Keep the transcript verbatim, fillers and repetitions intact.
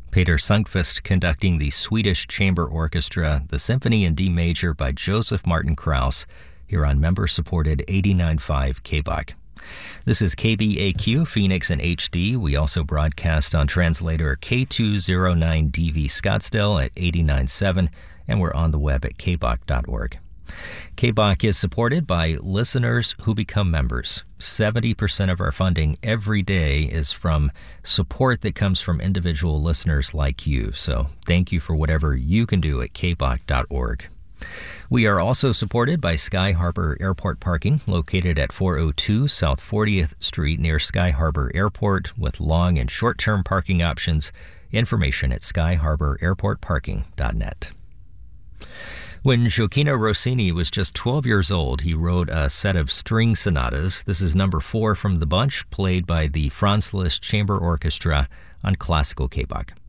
Peter Sundqvist conducting the Swedish Chamber Orchestra, the Symphony in D Major by Joseph Martin Krauss, here on member-supported eighty-nine point five K B O C. This is K B A Q, Phoenix in H D. We also broadcast on translator K two oh nine D V Scottsdale at eighty-nine point seven, and we're on the web at k b o c dot org. K B O C is supported by listeners who become members. seventy percent of our funding every day is from support that comes from individual listeners like you. So thank you for whatever you can do at k b o c dot org. We are also supported by Sky Harbor Airport Parking, located at four oh two South fortieth Street near Sky Harbor Airport, with long and short-term parking options. Information at sky harbor airport parking dot net. When Gioacchino Rossini was just twelve years old, he wrote a set of string sonatas. This is number four from the bunch, played by the Franz Liszt Chamber Orchestra on Classical K B O C.